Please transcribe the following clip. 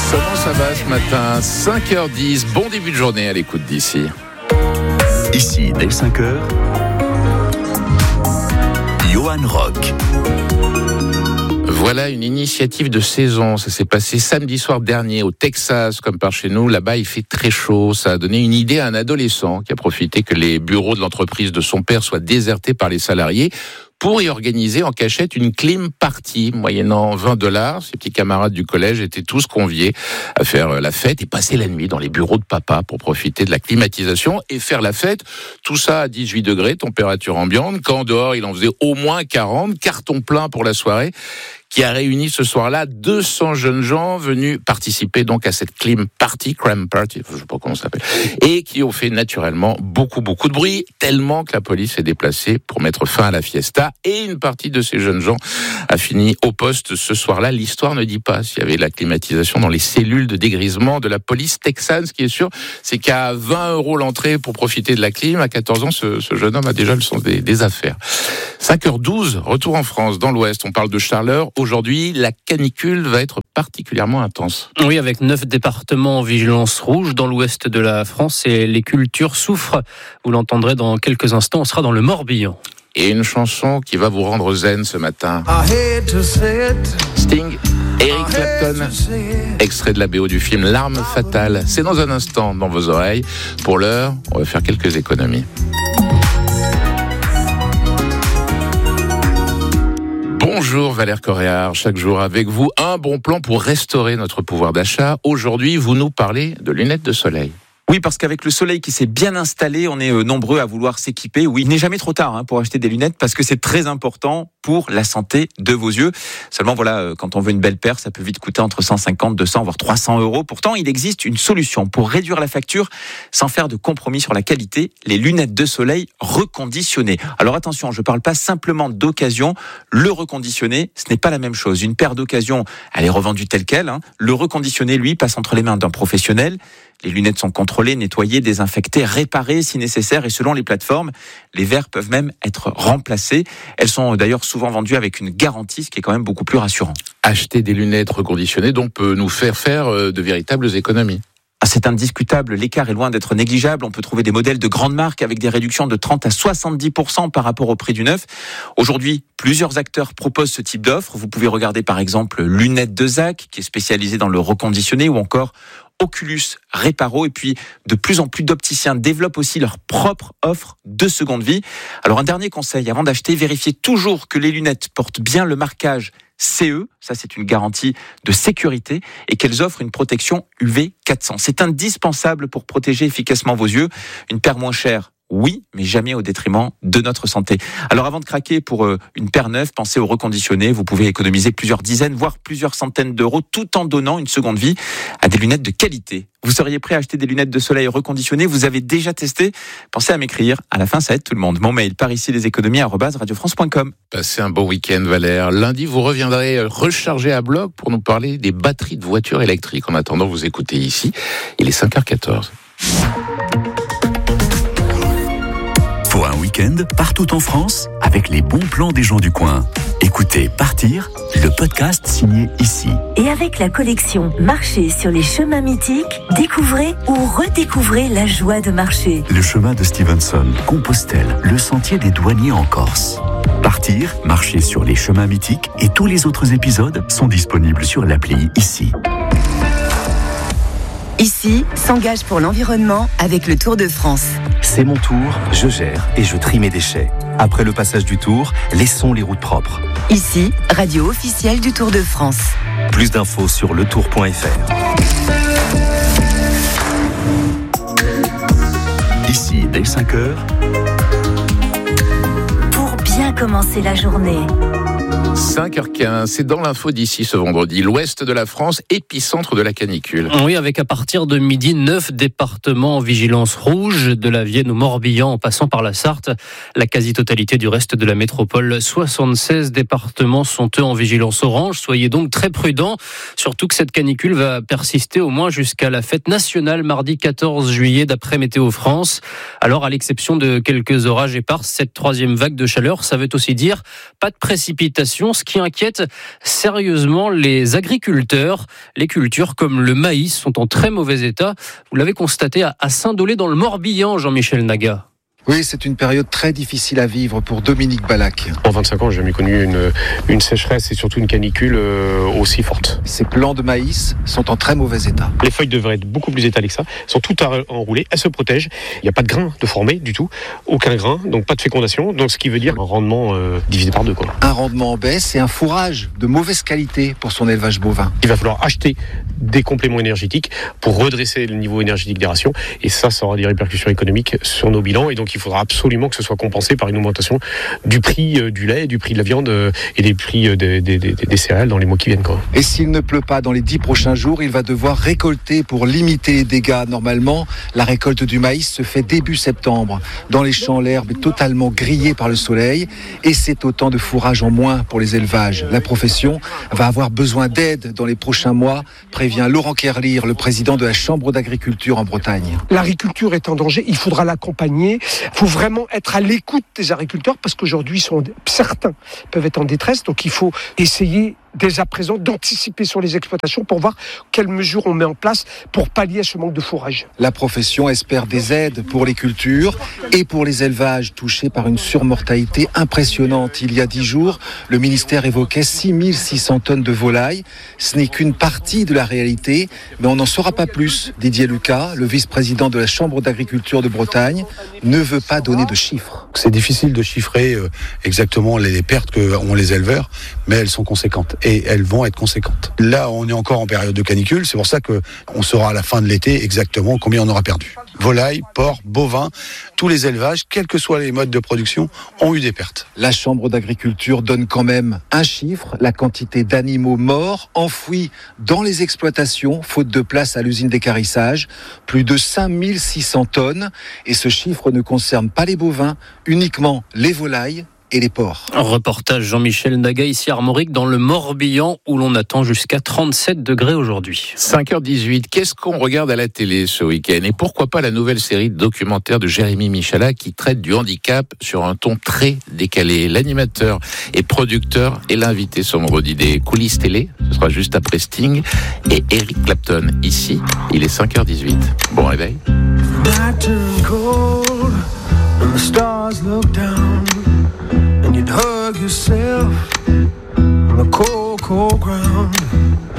Comment ça va ce matin ? 5h10, bon début de journée à l'écoute d'ici. Ici, dès 5h, Johan Rock. Voilà une initiative de saison. Ça s'est passé samedi soir dernier au Texas, comme par chez nous. Là-bas, il fait très chaud. Ça a donné une idée à un adolescent qui a profité que les bureaux de l'entreprise de son père soient désertés par les salariés pour y organiser en cachette une clim party, moyennant $20. Ses petits camarades du collège étaient tous conviés à faire la fête et passer la nuit dans les bureaux de papa pour profiter de la climatisation et faire la fête. Tout ça à 18 degrés, température ambiante. Quand dehors, il en faisait au moins 40, carton plein pour la soirée, qui a réuni ce soir-là 200 jeunes gens venus participer donc à cette clim party, je sais pas comment ça s'appelle, et qui ont fait naturellement beaucoup de bruit, tellement que la police s'est déplacée pour mettre fin à la fiesta, et une partie de ces jeunes gens a fini au poste ce soir-là. L'histoire ne dit pas s'il y avait la climatisation dans les cellules de dégrisement de la police texane. Ce qui est sûr, c'est qu'à 20 € l'entrée pour profiter de la clim, à 14 ans, ce jeune homme a déjà le sens des affaires. 5h12, retour en France, dans l'Ouest. On parle de Charleurs. Aujourd'hui, la canicule va être particulièrement intense. Oui, avec 9 départements en vigilance rouge dans l'ouest de la France et les cultures souffrent. Vous l'entendrez dans quelques instants, on sera dans le Morbihan. Et une chanson qui va vous rendre zen ce matin. Sting, Eric Clapton, extrait de la BO du film L'Arme Fatale. C'est dans un instant dans vos oreilles. Pour l'heure, on va faire quelques économies. Bonjour Valère Coréard, chaque jour avec vous, un bon plan pour restaurer notre pouvoir d'achat. Aujourd'hui, vous nous parlez de lunettes de soleil. Oui, parce qu'avec le soleil qui s'est bien installé, on est nombreux à vouloir s'équiper. Oui, il n'est jamais trop tard pour acheter des lunettes parce que c'est très important pour la santé de vos yeux. Seulement, voilà, quand on veut une belle paire, ça peut vite coûter entre 150, 200, voire 300 €. Pourtant, il existe une solution pour réduire la facture sans faire de compromis sur la qualité, les lunettes de soleil reconditionnées. Alors attention, je ne parle pas simplement d'occasion. Le reconditionné, ce n'est pas la même chose. Une paire d'occasion, elle est revendue telle quelle. Le reconditionné, lui, passe entre les mains d'un professionnel. Les lunettes sont contrôlées, nettoyées, désinfectées, réparées si nécessaire, et selon les plateformes, les verres peuvent même être remplacés. Elles sont d'ailleurs souvent vendues avec une garantie, ce qui est quand même beaucoup plus rassurant. Acheter des lunettes reconditionnées donc peut nous faire de véritables économies. C'est indiscutable, l'écart est loin d'être négligeable. On peut trouver des modèles de grandes marques avec des réductions de 30 à 70% par rapport au prix du neuf. Aujourd'hui, plusieurs acteurs proposent ce type d'offre. Vous pouvez regarder par exemple Lunettes de Zach, qui est spécialisé dans le reconditionné, ou encore Oculus Reparo, et puis de plus en plus d'opticiens développent aussi leur propre offre de seconde vie. Alors un dernier conseil, avant d'acheter, vérifiez toujours que les lunettes portent bien le marquage CE, ça c'est une garantie de sécurité, et qu'elles offrent une protection UV 400. C'est indispensable pour protéger efficacement vos yeux. Une paire moins chère, oui, mais jamais au détriment de notre santé. Alors avant de craquer pour une paire neuve, pensez au reconditionné. Vous pouvez économiser plusieurs dizaines, voire plusieurs centaines d'euros, tout en donnant une seconde vie à des lunettes de qualité. Vous seriez prêt à acheter des lunettes de soleil reconditionnées? Vous avez déjà testé? Pensez à m'écrire. À la fin, ça aide tout le monde. Mon mail, par ici les économies @radiofrance.com. Passez un bon week-end, Valère. Lundi, vous reviendrez recharger à bloc pour nous parler des batteries de voitures électriques. En attendant, vous écoutez ici. Il est 5h14. Pour un week-end, partout en France, avec les bons plans des gens du coin. Écoutez Partir, le podcast signé ici. Et avec la collection Marcher sur les chemins mythiques, découvrez ou redécouvrez la joie de marcher. Le chemin de Stevenson, Compostelle, le sentier des douaniers en Corse. Partir, marcher sur les chemins mythiques et tous les autres épisodes sont disponibles sur l'appli ici. Ici, s'engage pour l'environnement avec le Tour de France. C'est mon tour, je gère et je trie mes déchets. Après le passage du Tour, laissons les routes propres. Ici, radio officielle du Tour de France. Plus d'infos sur letour.fr. Ici, dès 5h, Pour bien commencer la journée. 5h15, c'est dans l'info d'ici ce vendredi. L'ouest de la France, épicentre de la canicule. Oui, avec à partir de midi, 9 départements en vigilance rouge, de la Vienne au Morbihan en passant par la Sarthe. La quasi-totalité du reste de la métropole, 76 départements sont eux en vigilance orange. Soyez donc très prudents, surtout que cette canicule va persister au moins jusqu'à la fête nationale mardi 14 juillet d'après Météo France. Alors, à l'exception de quelques orages épars, cette troisième vague de chaleur, ça veut aussi dire pas de précipitations exportation, ce qui inquiète sérieusement les agriculteurs. Les cultures comme le maïs sont en très mauvais état. Vous l'avez constaté à Saint-Dolé dans le Morbihan, Jean-Michel Naga. Oui, c'est une période très difficile à vivre pour Dominique Ballac. En 25 ans, j'ai jamais connu une sécheresse et surtout une canicule aussi forte. Ces plants de maïs sont en très mauvais état. Les feuilles devraient être beaucoup plus étalées que ça. Elles sont toutes enroulées, elles se protègent. Il n'y a pas de grain de formé du tout. Aucun grain, donc pas de fécondation. Donc ce qui veut dire un rendement divisé par 2. Un rendement en baisse et un fourrage de mauvaise qualité pour son élevage bovin. Il va falloir acheter des compléments énergétiques pour redresser le niveau énergétique des rations. Et ça aura des répercussions économiques sur nos bilans. Et donc il faudra absolument que ce soit compensé par une augmentation du prix du lait, du prix de la viande et des prix des céréales dans les mois qui viennent. Et s'il ne pleut pas dans les 10 prochains jours, il va devoir récolter pour limiter les dégâts. Normalement, la récolte du maïs se fait début septembre. Dans les champs, l'herbe est totalement grillée par le soleil et c'est autant de fourrage en moins pour les élevages. La profession va avoir besoin d'aide dans les prochains mois, prévient Laurent Kerlir, le président de la Chambre d'agriculture en Bretagne. L'agriculture est en danger, il faudra l'accompagner. Il faut vraiment être à l'écoute des agriculteurs parce qu'aujourd'hui, certains peuvent être en détresse. Donc il faut essayer dès à présent d'anticiper sur les exploitations pour voir quelles mesures on met en place pour pallier à ce manque de fourrage. La profession espère des aides pour les cultures et pour les élevages touchés par une surmortalité impressionnante. Il y a 10 jours, le ministère évoquait 6600 tonnes de volailles. Ce n'est qu'une partie de la réalité, mais on n'en saura pas plus. Didier Lucas, le vice-président de la Chambre d'agriculture de Bretagne, ne veut pas donner de chiffres. C'est difficile de chiffrer exactement les pertes qu'ont les éleveurs, mais elles sont conséquentes. Et elles vont être conséquentes. Là, on est encore en période de canicule, c'est pour ça qu'on saura à la fin de l'été exactement combien on aura perdu. Volailles, porcs, bovins, tous les élevages, quels que soient les modes de production, ont eu des pertes. La Chambre d'agriculture donne quand même un chiffre, la quantité d'animaux morts, enfouis dans les exploitations, faute de place à l'usine d'équarrissage, plus de 5600 tonnes. Et ce chiffre ne concerne pas les bovins, uniquement les volailles et les porcs. Reportage Jean-Michel Naga ici à Armorique dans le Morbihan où l'on attend jusqu'à 37 degrés aujourd'hui. 5h18, qu'est-ce qu'on regarde à la télé ce week-end? Et pourquoi pas la nouvelle série de documentaires de Jérémy Michalak qui traite du handicap sur un ton très décalé. L'animateur et producteur est l'invité ce vendredi des coulisses télé. Ce sera juste après Sting et Eric Clapton. Ici, il est 5h18. Bon réveil. You'd hug yourself on the cold, cold ground.